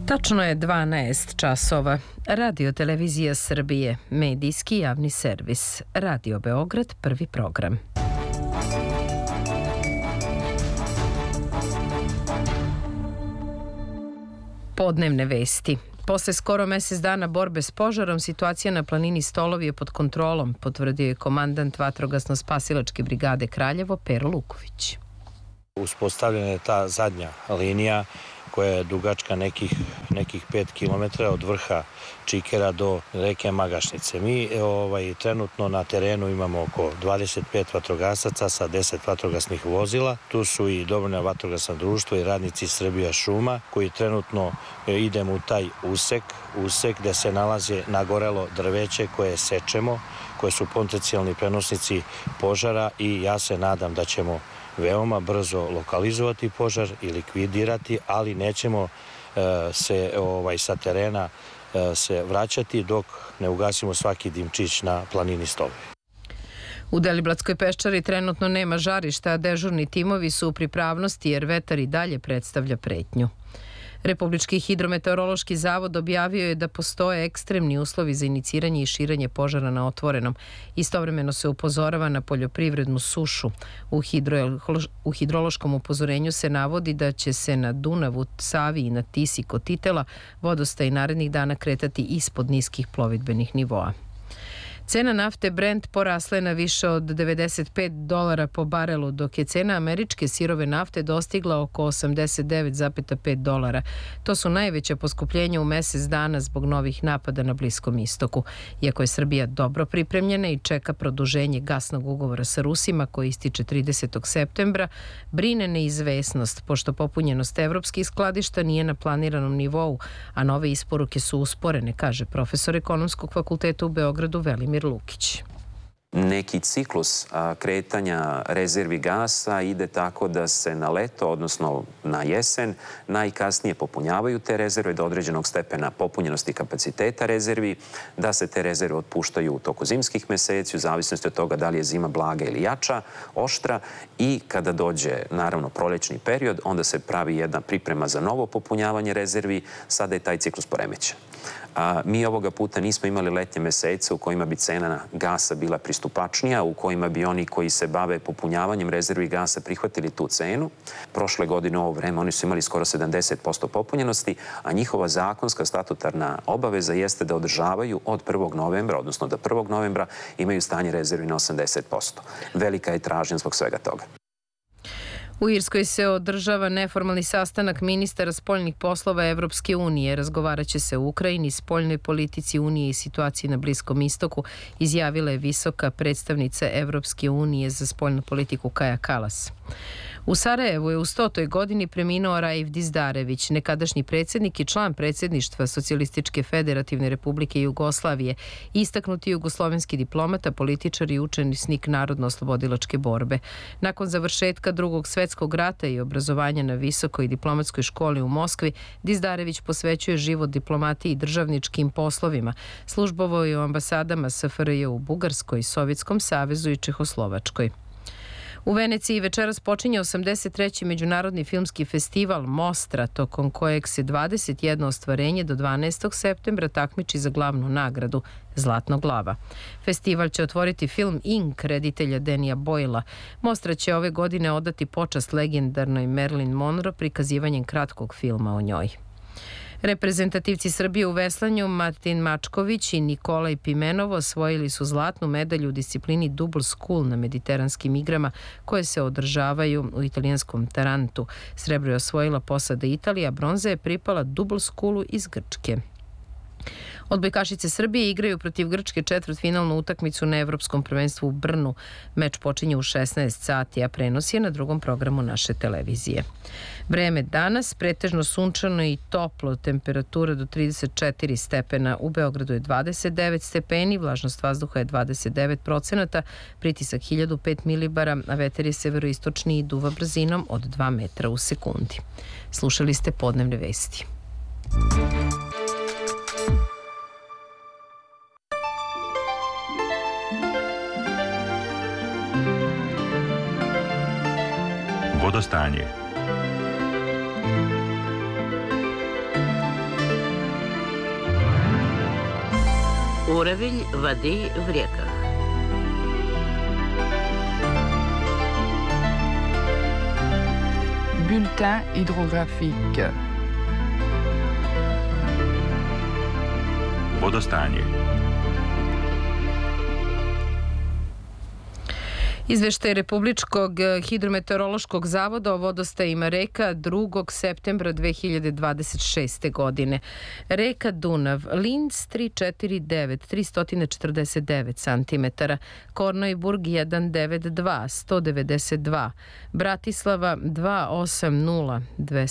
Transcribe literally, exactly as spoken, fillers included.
Tačno je dvanaest časova. Radio Televizija Srbije, medijski javni servis. Radio Beograd, prvi program. Podnevne vesti. Posle skoro mesec dana borbe s požarom, situacija na planini Stolovi je pod kontrolom, potvrdio je komandant Vatrogasno-spasilačke brigade Kraljevo Pero Luković. Uspostavljena je ta zadnja linija koja je dugačka nekih, nekih pet kilometara od vrha Čikera do reke Magašnice. Mi ovaj, trenutno na terenu imamo oko dvadeset pet vatrogasaca sa deset vatrogasnih vozila. Tu su i dobrovoljna vatrogasna društva i radnici Srbija šuma koji trenutno idemo u taj usek, usek gde se nalaze nagorelo drveće koje sečemo, koje su potencijalni prenosnici požara i ja se nadam da ćemo veoma brzo lokalizovati požar i likvidirati, ali nećemo e, se ovaj, sa terena e, se vraćati dok ne ugasimo svaki dimčić na planini Stolovi. U Deliblatskoj peščari trenutno nema žarišta, a dežurni timovi su u pripravnosti jer vetar i dalje predstavlja pretnju. Republički hidrometeorološki zavod objavio je da postoje ekstremni uslovi za iniciranje i širenje požara na otvorenom. Istovremeno se upozorava na poljoprivrednu sušu. U, hidro, u hidrološkom upozorenju se navodi da će se na Dunavu, Savi i na Tisi kod Titela vodostaj narednih dana kretati ispod niskih plovidbenih nivoa. Cena nafte Brent porasla je na više od devedeset pet dolara po barelu, dok je cena američke sirove nafte dostigla oko osamdeset devet zarez pet dolara. To su najveća poskupljenja u mesec dana zbog novih napada na Bliskom istoku. Iako je Srbija dobro pripremljena i čeka produženje gasnog ugovora sa Rusima koji ističe tridesetog septembra, brine neizvesnost, pošto popunjenost evropskih skladišta nije na planiranom nivou, a nove isporuke su usporene, kaže profesor Ekonomskog fakulteta u Beogradu Velimir Lukić. Neki ciklus kretanja rezervi gasa ide tako da se na leto, odnosno na jesen, najkasnije popunjavaju te rezerve do određenog stepena popunjenosti kapaciteta rezervi, da se te rezerve otpuštaju u toku zimskih meseci, u zavisnosti od toga da li je zima blaga ili jača, oštra, i kada dođe, naravno, prolećni period, onda se pravi jedna priprema za novo popunjavanje rezervi. Sada je taj ciklus poremećen. A mi ovoga puta nismo imali letnje mesece u kojima bi cena gasa bila pristupačnija, u kojima bi oni koji se bave popunjavanjem rezervi gasa prihvatili tu cenu. Prošle godine u ovo vreme oni su imali skoro sedamdeset posto popunjenosti, a njihova zakonska statutarna obaveza jeste da održavaju od prvog novembra, odnosno da prvog novembra imaju stanje rezervi na osamdeset posto. Velika je tražnja zbog svega toga. U Irskoj se održava neformalni sastanak ministara spoljnih poslova Evropske unije. Razgovarat će se o Ukrajini, spoljnoj politici Unije i situaciji na Bliskom istoku, izjavila je visoka predstavnica Evropske unije za spoljnu politiku Kaja Kalas. U Sarajevu je u stotoj godini preminuo Raif Dizdarević, nekadašnji predsjednik i član predsjedništva Socijalističke federativne republike Jugoslavije, istaknuti jugoslovenski diplomata, političar i učesnik narodno-oslobodilačke borbe. Nakon završetka Drugog svetskog rata i obrazovanja na Visokoj diplomatskoj školi u Moskvi, Dizdarević posvećuje život diplomatiji i državničkim poslovima. Službovao je u ambasadama S F R J u Bugarskoj, Sovjetskom savezu i Čehoslovačkoj. U Veneciji večeras počinje osamdeset treći Međunarodni filmski festival Mostra, tokom kojeg se dvadeset jedno ostvarenje do dvanaestog septembra takmiči za glavnu nagradu Zlatnog lava. Festival će otvoriti film Ink reditelja Denija Boyla. Mostra će ove godine odati počast legendarnoj Marilyn Monroe prikazivanjem kratkog filma o njoj. Reprezentativci Srbije u veslanju Martin Mačković i Nikolaj Pimenov osvojili su zlatnu medalju u disciplini Double Scull na mediteranskim igrama koje se održavaju u italijanskom Tarantu. Srebro je osvojila posada Italija, bronza je pripala Double Scullu iz Grčke. Odbojkašice Srbije igraju protiv Grčke četvrtfinalnu utakmicu na Evropskom prvenstvu u Brnu. Meč počinje u šesnaest sati, a prenos je na drugom programu naše televizije. Vreme danas, pretežno sunčano i toplo, temperatura do trideset četiri stepena. U Beogradu je dvadeset devet stepeni, vlažnost vazduha je dvadeset devet procenata, pritisak hiljadu pet milibara, a vetar je severoistočni i duva brzinom od dva metra u sekundi. Slušali ste podnevne vesti. Vodostanje. Уровень воды в реках. Bulletin hydrographique. Vodostanje. Izveštaj Republičkog hidrometeorološkog zavoda o vodostajima reka drugog septembra dve hiljade dvadeset šeste. godine. Reka Dunav, Linz tri četiri devet, tristo četrdeset devet centimetara, Kornojburg jedan devet dva, sto devedeset dva, Bratislava dva osam nula, dvesta